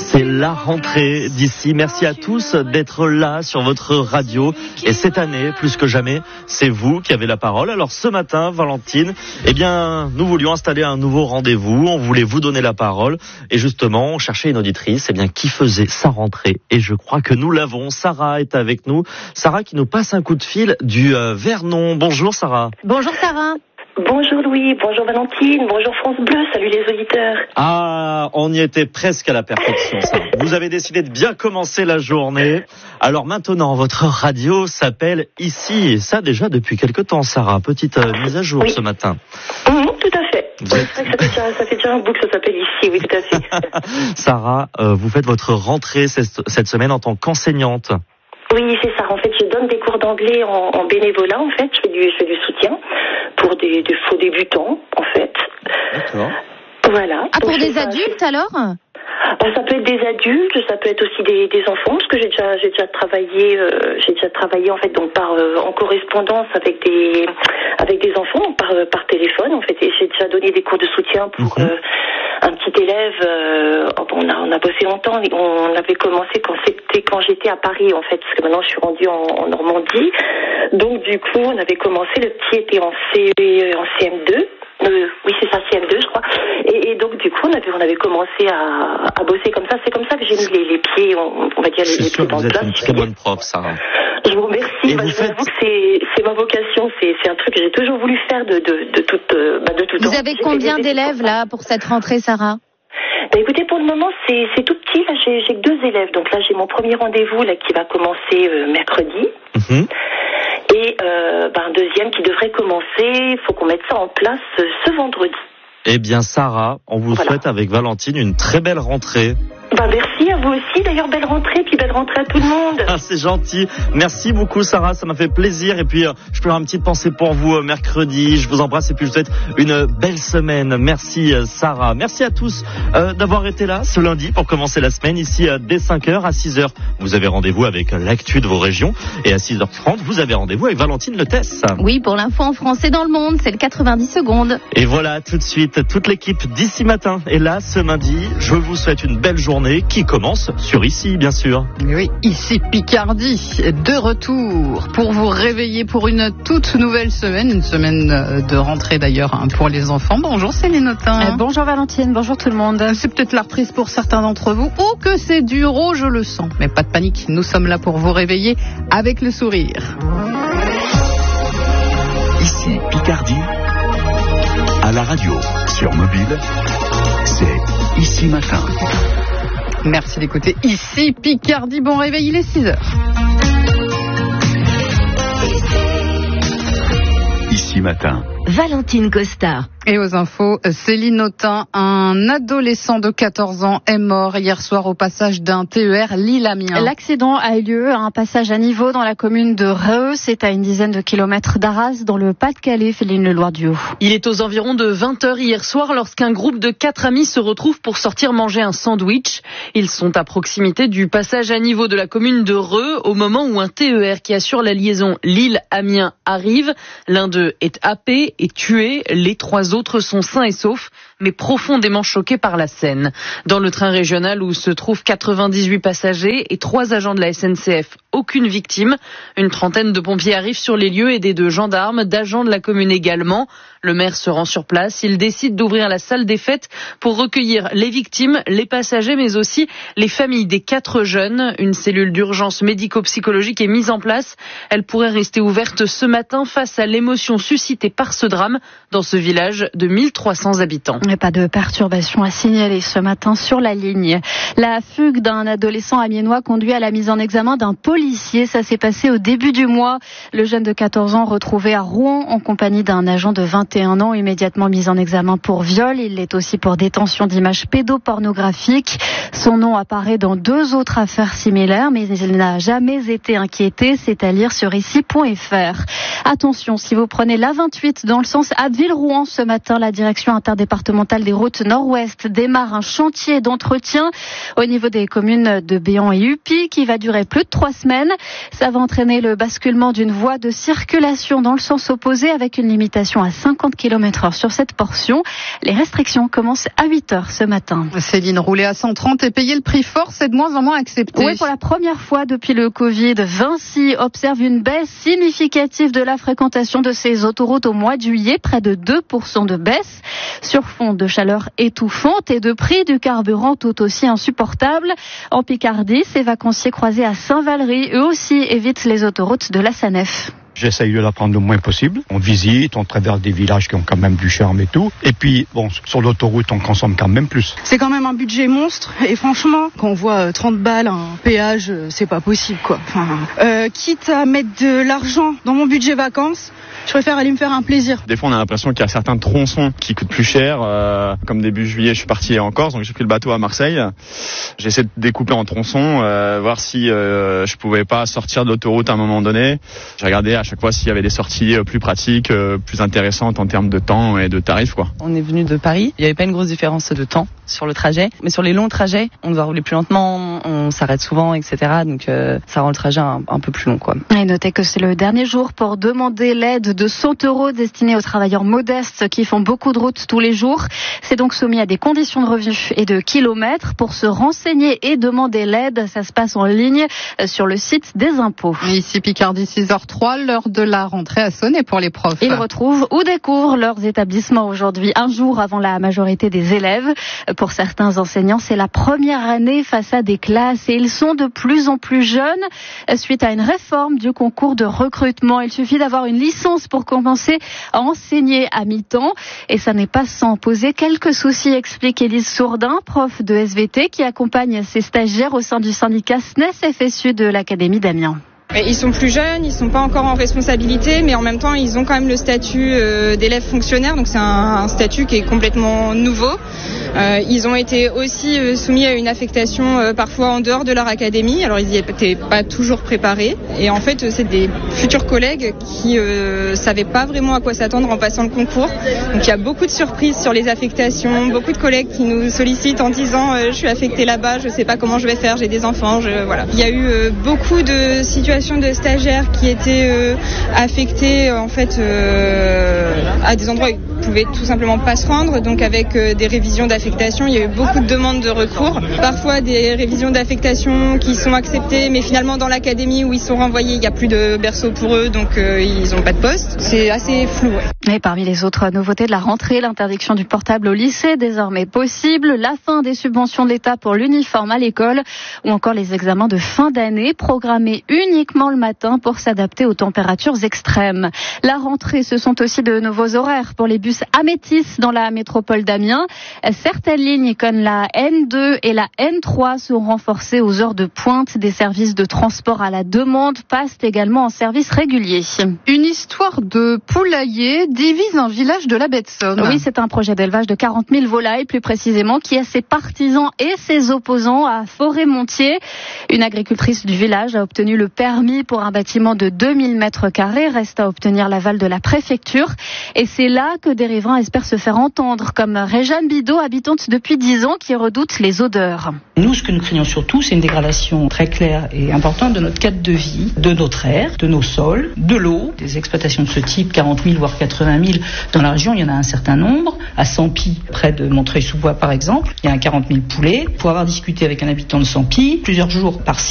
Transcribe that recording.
C'est la rentrée d'ici. Merci à tous d'être là sur votre radio. Et cette année, plus que jamais, c'est vous qui avez la parole. Alors ce matin, Valentine, nous voulions installer un nouveau rendez-vous. On voulait vous donner la parole. Et justement, on cherchait une auditrice qui faisait sa rentrée. Et je crois que nous l'avons. Sarah est avec nous. Sarah qui nous passe un coup de fil du Vernon. Bonjour Sarah. Bonjour Sarah. Bonjour Louis, bonjour Valentine, bonjour France Bleu, salut les auditeurs. Ah, on y était presque à la perfection, ça. Vous avez décidé de bien commencer la journée. Alors maintenant, votre radio s'appelle Ici, et ça déjà depuis quelque temps, Sarah. Petite mise à jour ce matin. Tout à fait. Ça fait déjà un bout que ça s'appelle Ici, oui, tout à fait. Sarah, vous faites votre rentrée cette semaine en tant qu'enseignante. Oui, c'est ça. En fait, je donne des cours d'anglais en bénévolat, en fait. Je fais du soutien pour des faux débutants, en fait. D'accord. Voilà. Ah, pour des adultes, alors ? Ça peut être des adultes, ça peut être aussi des enfants, parce que j'ai déjà travaillé en fait donc en correspondance avec des enfants par téléphone, en fait, et j'ai déjà donné des cours de soutien pour un petit élève. On a bossé longtemps. On avait commencé quand j'étais à Paris, en fait, parce que maintenant je suis rendue en Normandie. Donc du coup, on avait commencé. Le petit était en CM2. Oui, c'est ça, CM2, je crois. Et donc, du coup, on avait commencé à bosser comme ça. C'est comme ça que j'ai mis les pieds, on va dire, les pieds dans le plat. Vous êtes une très bonne prof, Sarah. Je vous remercie. Je vous avoue que c'est ma vocation. C'est un truc que j'ai toujours voulu faire de tout temps. Vous avez combien d'élèves, là, pour cette rentrée, Sarah ? Écoutez, pour le moment, c'est tout petit. Là, j'ai que 2 élèves. Donc là, j'ai mon premier rendez-vous là qui va commencer mercredi. Et un deuxième qui devrait commencer. Il faut qu'on mette ça en place ce vendredi. Eh bien, Sarah, on vous souhaite avec Valentine une très belle rentrée. Merci à vous aussi. D'ailleurs, belle rentrée, puis belle rentrée à tout le monde. Ah, c'est gentil. Merci beaucoup, Sarah. Ça m'a fait plaisir. Et puis, je peux avoir une petite pensée pour vous mercredi. Je vous embrasse et puis je vous souhaite une belle semaine. Merci, Sarah. Merci à tous d'avoir été là ce lundi pour commencer la semaine. Ici, dès 5h à 6h, vous avez rendez-vous avec l'actu de vos régions. Et à 6h30, vous avez rendez-vous avec Valentine Letesse. Oui, pour l'info en français dans le monde, c'est le 90 secondes. Et voilà, tout de suite, toute l'équipe d'ici matin est là ce lundi. Je vous souhaite une belle journée qui commence sur Ici, bien sûr. Oui, Ici Picardie, de retour pour vous réveiller pour une toute nouvelle semaine, une semaine de rentrée d'ailleurs pour les enfants. Bonjour Céline Autain. Bonjour Valentine, bonjour tout le monde. C'est peut-être la reprise pour certains d'entre vous, ou que c'est dur, oh je le sens. Mais pas de panique, nous sommes là pour vous réveiller avec le sourire. Ici Picardie, à la radio, sur mobile, c'est Ici Matin. Merci d'écouter Ici Picardie. Bon réveil, il est 6h. Ici Matin. Valentine Costa. Et aux infos, Céline Autain, un adolescent de 14 ans est mort hier soir au passage d'un TER Lille-Amiens. L'accident a eu lieu à un passage à niveau dans la commune de Reux. C'est à une dizaine de kilomètres d'Arras, dans le Pas-de-Calais, Féline Leloir-Duhaut. Il est aux environs de 20h hier soir lorsqu'un groupe de 4 amis se retrouve pour sortir manger un sandwich. Ils sont à proximité du passage à niveau de la commune de Reux au moment où un TER qui assure la liaison Lille-Amiens arrive. L'un d'eux est happé et tué. Les 3 autres sont sains et saufs, mais profondément choqués par la scène. Dans le train régional où se trouvent 98 passagers et 3 agents de la SNCF, aucune victime. Une trentaine de pompiers arrivent sur les lieux, aidés de gendarmes, d'agents de la commune également. Le maire se rend sur place. Il décide d'ouvrir la salle des fêtes pour recueillir les victimes, les passagers, mais aussi les familles des 4 jeunes. Une cellule d'urgence médico-psychologique est mise en place. Elle pourrait rester ouverte ce matin face à l'émotion suscitée par ce drame dans ce village de 1300 habitants. Pas de perturbation à signaler ce matin sur la ligne. La fugue d'un adolescent amiénois conduit à la mise en examen d'un policier. Ça s'est passé au début du mois. Le jeune de 14 ans retrouvé à Rouen en compagnie d'un agent de 21 ans immédiatement mis en examen pour viol. Il l'est aussi pour détention d'images pédopornographiques. Son nom apparaît dans 2 autres affaires similaires, mais il n'a jamais été inquiété. C'est à lire sur ici.fr. Attention, si vous prenez l'A28 dans le sens Abbeville-Rouen ce matin, la direction interdépartementale des routes nord-ouest démarre un chantier d'entretien au niveau des communes de Béhan et Uppy qui va durer plus de 3 semaines. Ça va entraîner le basculement d'une voie de circulation dans le sens opposé avec une limitation à 50 km/h sur cette portion. Les restrictions commencent à 8h ce matin. Céline, roulez à 130 et et payer le prix fort, c'est de moins en moins accepté. Oui, pour la première fois depuis le Covid, Vinci observe une baisse significative de la fréquentation de ces autoroutes au mois de juillet, près de 2% de baisse, sur fond de chaleur étouffante et de prix du carburant tout aussi insupportable. En Picardie, ces vacanciers croisés à Saint-Valery, eux aussi évitent les autoroutes de la SANEF. J'essaye de la prendre le moins possible. On visite, on traverse des villages qui ont quand même du charme et tout. Et puis, bon, sur l'autoroute, on consomme quand même plus. C'est quand même un budget monstre. Et franchement, quand on voit 30 balles, un péage, c'est pas possible, quoi. Quitte à mettre de l'argent dans mon budget vacances, je préfère aller me faire un plaisir. Des fois, on a l'impression qu'il y a certains tronçons qui coûtent plus cher. Comme début juillet, je suis parti en Corse, donc j'ai pris le bateau à Marseille. J'essaie de découper en tronçons, voir si je pouvais pas sortir de l'autoroute à un moment donné. J'ai regardé à chaque fois s'il y avait des sorties plus pratiques, plus intéressantes en termes de temps et de tarifs, quoi. On est venu de Paris. Il n'y avait pas une grosse différence de temps sur le trajet. Mais sur les longs trajets, on doit rouler plus lentement, on s'arrête souvent, etc. Donc ça rend le trajet un peu plus long, quoi. Et notez que c'est le dernier jour pour demander l'aide de 100 € destinée aux travailleurs modestes qui font beaucoup de routes tous les jours. C'est donc soumis à des conditions de revue et de kilomètres. Pour se renseigner et demander l'aide, ça se passe en ligne sur le site des impôts. Ici Picardie, 6h03, l'heure de la rentrée a sonné pour les profs. Ils retrouvent ou découvrent leurs établissements aujourd'hui, un jour avant la majorité des élèves. Pour certains enseignants, c'est la première année face à des classes et ils sont de plus en plus jeunes. Suite à une réforme du concours de recrutement, il suffit d'avoir une licence pour commencer à enseigner à mi-temps. Et ça n'est pas sans poser quelques soucis, explique Élise Sourdin, prof de SVT, qui accompagne ses stagiaires au sein du syndicat SNES-FSU de l'Académie d'Amiens. Ils sont plus jeunes, ils sont pas encore en responsabilité, mais en même temps, ils ont quand même le statut d'élève fonctionnaire, donc c'est un statut qui est complètement nouveau. Ils ont été aussi soumis à une affectation parfois en dehors de leur académie, alors ils n'y étaient pas toujours préparés. Et en fait, c'est des futurs collègues qui savaient pas vraiment à quoi s'attendre en passant le concours. Donc il y a beaucoup de surprises sur les affectations, beaucoup de collègues qui nous sollicitent en disant je suis affecté là-bas, je sais pas comment je vais faire, j'ai des enfants, voilà. Il y a eu beaucoup de situations de stagiaires qui étaient affectés en fait à des endroits où ils pouvaient tout simplement pas se rendre, donc avec des révisions d'affectation, il y a eu beaucoup de demandes de recours, parfois des révisions d'affectation qui sont acceptées, mais finalement dans l'académie où ils sont renvoyés, il n'y a plus de berceau pour eux, donc ils n'ont pas de poste. C'est assez flou. Ouais. Et parmi les autres nouveautés de la rentrée, l'interdiction du portable au lycée désormais possible, la fin des subventions de l'État pour l'uniforme à l'école, ou encore les examens de fin d'année programmés uniquement le matin pour s'adapter aux températures extrêmes. La rentrée, ce sont aussi de nouveaux horaires pour les bus Amétis dans la métropole d'Amiens. Certaines lignes comme la N2 et la N3 sont renforcées aux heures de pointe. Des services de transport à la demande passent également en service régulier. Une histoire de poulailler divise un village de la baie de Somme. Oui, c'est un projet d'élevage de 40 000 volailles, plus précisément, qui a ses partisans et ses opposants à Forêt-Montier. Une agricultrice du village a obtenu le permis pour un bâtiment de 2000 mètres carrés. Reste à obtenir l'aval de la préfecture. Et c'est là que des riverains espèrent se faire entendre, comme Réjeanne Bidot, habitante depuis 10 ans, qui redoute les odeurs. Nous, ce que nous craignons surtout, c'est une dégradation très claire et importante de notre cadre de vie, de notre air, de nos sols, de l'eau. Des exploitations de ce type, 40 000 voire 80 000 dans la région, il y en a un certain nombre. À Sampy, près de Montreuil-sous-Bois par exemple, il y a un 40 000 poulets. Pour avoir discuté avec un habitant de Sampy, plusieurs jours par